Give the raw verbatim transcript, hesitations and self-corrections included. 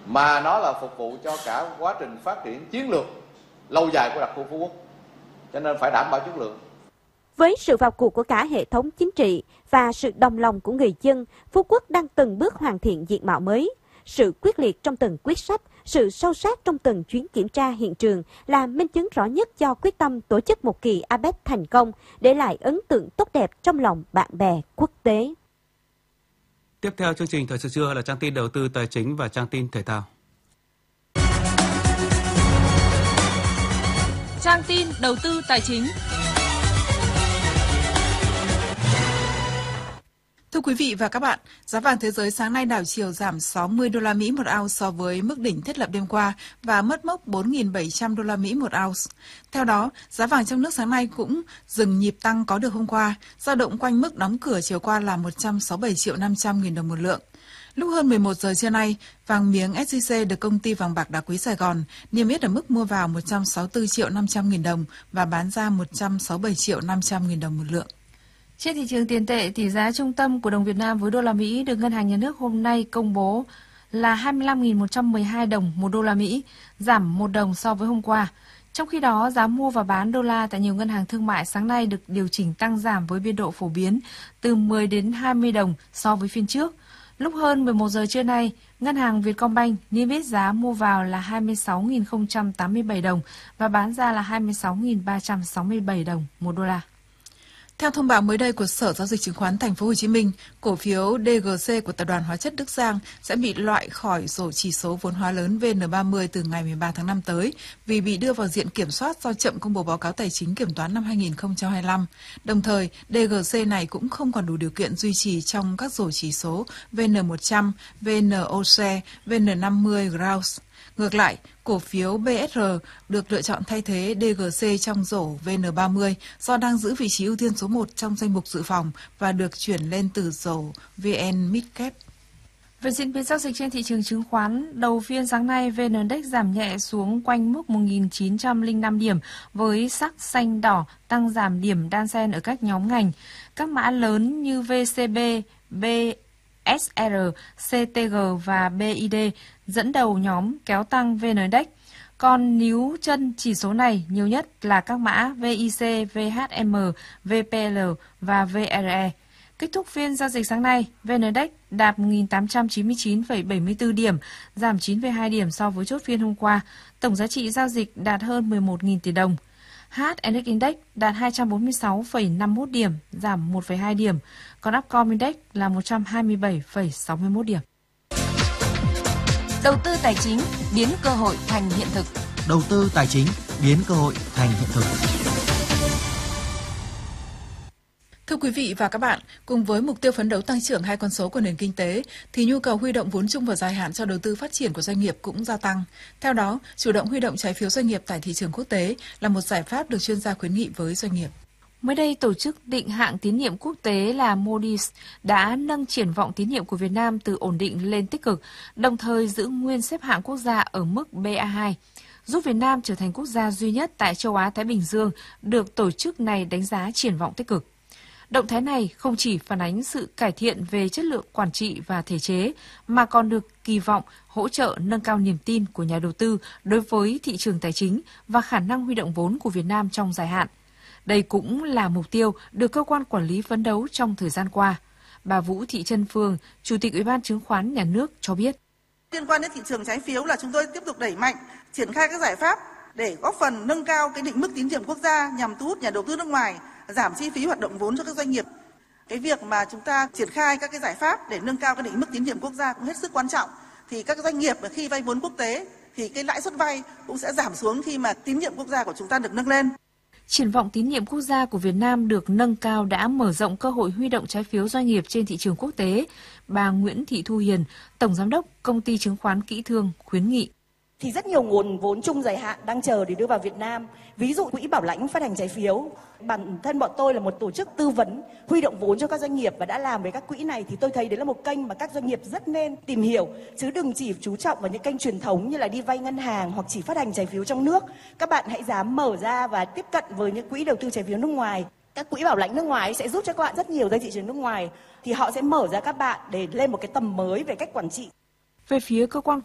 mà nó là phục vụ cho cả quá trình phát triển chiến lược lâu dài của đặc khu Phú Quốc, cho nên phải đảm bảo chất lượng. Với sự vào cuộc của cả hệ thống chính trị và sự đồng lòng của người dân, Phú Quốc đang từng bước hoàn thiện diện mạo mới. Sự quyết liệt trong từng quyết sách, sự sâu sát trong từng chuyến kiểm tra hiện trường là minh chứng rõ nhất cho quyết tâm tổ chức một kỳ a pếch thành công, để lại ấn tượng tốt đẹp trong lòng bạn bè quốc tế. Tiếp theo chương trình Thời sự trưa là trang tin đầu tư tài chính và trang tin thể thao. Trang tin đầu tư tài chính. Thưa quý vị và các bạn, giá vàng thế giới sáng nay đảo chiều giảm sáu mươi đô la Mỹ một ounce so với mức đỉnh thiết lập đêm qua và mất mốc bốn nghìn bảy trăm đô la Mỹ một ounce. Theo đó, giá vàng trong nước sáng nay cũng dừng nhịp tăng có được hôm qua, dao động quanh mức đóng cửa chiều qua là một trăm sáu mươi bảy triệu năm trăm nghìn đồng một lượng. Lúc hơn mười một giờ trưa nay, vàng miếng ét gi xê được công ty vàng bạc đá quý Sài Gòn niêm yết ở mức mua vào một trăm sáu mươi tư triệu năm trăm nghìn đồng và bán ra một trăm sáu mươi bảy triệu năm trăm nghìn đồng một lượng. Trên thị trường tiền tệ, tỷ giá trung tâm của đồng Việt Nam với đô la Mỹ được Ngân hàng Nhà nước hôm nay công bố là hai mươi lăm nghìn một trăm mười hai đồng một đô la Mỹ, giảm một đồng so với hôm qua. Trong khi đó, giá mua và bán đô la tại nhiều ngân hàng thương mại sáng nay được điều chỉnh tăng giảm với biên độ phổ biến từ mười đến hai mươi đồng so với phiên trước. Lúc hơn mười một giờ trưa nay, Ngân hàng Vietcombank niêm yết giá mua vào là hai mươi sáu nghìn không trăm tám mươi bảy đồng và bán ra là hai mươi sáu nghìn ba trăm sáu mươi bảy đồng một đô la. Theo thông báo mới đây của Sở Giao dịch Chứng khoán Thành phố Hồ Chí Minh, cổ phiếu đê giê xê của Tập đoàn Hóa chất Đức Giang sẽ bị loại khỏi rổ chỉ số vốn hóa lớn vê en ba mươi từ ngày mười ba tháng năm tới vì bị đưa vào diện kiểm soát do chậm công bố báo cáo tài chính kiểm toán năm hai nghìn không trăm hai mươi lăm. Đồng thời, đê giê xê này cũng không còn đủ điều kiện duy trì trong các rổ chỉ số vê en một trăm, vê en o xê, vê en năm mươi Grouse. Ngược lại, cổ phiếu bê ét rờ được lựa chọn thay thế đê giê xê trong rổ vê en ba mươi do đang giữ vị trí ưu tiên số một trong danh mục dự phòng và được chuyển lên từ rổ vê en Midcap. Về diễn biến giao dịch trên thị trường chứng khoán, đầu phiên sáng nay vê en Index giảm nhẹ xuống quanh mức một nghìn chín trăm lẻ năm điểm với sắc xanh đỏ tăng giảm điểm đan xen ở các nhóm ngành. Các mã lớn như vê xê bê, bê ét rờ, xê tê giê và bê i đê dẫn đầu nhóm kéo tăng vê en Index. Còn níu chân chỉ số này nhiều nhất là các mã vê i xê, vê hát em, vê pê lờ và vê rờ e. Kết thúc phiên giao dịch sáng nay, vê en Index đạt một nghìn tám trăm chín mươi chín phẩy bảy mươi tư điểm, giảm chín phẩy hai điểm so với chốt phiên hôm qua. Tổng giá trị giao dịch đạt hơn mười một nghìn tỷ đồng. hát en ích Index đạt hai trăm bốn mươi sáu phẩy năm mươi mốt điểm, giảm một phẩy hai điểm. Còn Upcom Index là một trăm hai mươi bảy phẩy sáu mươi mốt điểm. Đầu tư tài chính biến cơ hội thành hiện thực. Đầu tư tài chính biến cơ hội thành hiện thực. Thưa quý vị và các bạn, cùng với mục tiêu phấn đấu tăng trưởng hai con số của nền kinh tế, thì nhu cầu huy động vốn chung và dài hạn cho đầu tư phát triển của doanh nghiệp cũng gia tăng. Theo đó, chủ động huy động trái phiếu doanh nghiệp tại thị trường quốc tế là một giải pháp được chuyên gia khuyến nghị với doanh nghiệp. Mới đây, tổ chức định hạng tín nhiệm quốc tế là Moody's đã nâng triển vọng tín nhiệm của Việt Nam từ ổn định lên tích cực, đồng thời giữ nguyên xếp hạng quốc gia ở mức bê a hai, giúp Việt Nam trở thành quốc gia duy nhất tại châu Á-Thái Bình Dương được tổ chức này đánh giá triển vọng tích cực. Động thái này không chỉ phản ánh sự cải thiện về chất lượng quản trị và thể chế, mà còn được kỳ vọng hỗ trợ nâng cao niềm tin của nhà đầu tư đối với thị trường tài chính và khả năng huy động vốn của Việt Nam trong dài hạn. Đây cũng là mục tiêu được cơ quan quản lý phấn đấu trong thời gian qua. Bà Vũ Thị Trân Phương, Chủ tịch Ủy ban Chứng khoán Nhà nước cho biết. Liên quan đến thị trường trái phiếu là chúng tôi tiếp tục đẩy mạnh, triển khai các giải pháp để góp phần nâng cao cái định mức tín nhiệm quốc gia nhằm thu hút nhà đầu tư nước ngoài, giảm chi phí hoạt động vốn cho các doanh nghiệp. Cái việc mà chúng ta triển khai các cái giải pháp để nâng cao cái định mức tín nhiệm quốc gia cũng hết sức quan trọng. Thì các doanh nghiệp khi vay vốn quốc tế thì cái lãi suất vay cũng sẽ giảm xuống khi mà tín nhiệm quốc gia của chúng ta được nâng lên. Triển vọng tín nhiệm quốc gia của Việt Nam được nâng cao đã mở rộng cơ hội huy động trái phiếu doanh nghiệp trên thị trường quốc tế. Bà Nguyễn Thị Thu Hiền, Tổng Giám đốc Công ty Chứng khoán Kỹ Thương khuyến nghị. Thì rất nhiều nguồn vốn chung dài hạn đang chờ để đưa vào Việt Nam. Ví dụ quỹ bảo lãnh phát hành trái phiếu. Bản thân bọn tôi là một tổ chức tư vấn huy động vốn cho các doanh nghiệp và đã làm với các quỹ này, thì tôi thấy đấy là một kênh mà các doanh nghiệp rất nên tìm hiểu, chứ đừng chỉ chú trọng vào những kênh truyền thống như là đi vay ngân hàng hoặc chỉ phát hành trái phiếu trong nước. Các bạn hãy dám mở ra và tiếp cận với những quỹ đầu tư trái phiếu nước ngoài. Các quỹ bảo lãnh nước ngoài sẽ giúp cho các bạn rất nhiều ra thị trường nước ngoài, thì họ sẽ mở ra các bạn để lên một cái tầm mới về cách quản trị. Về phía cơ quan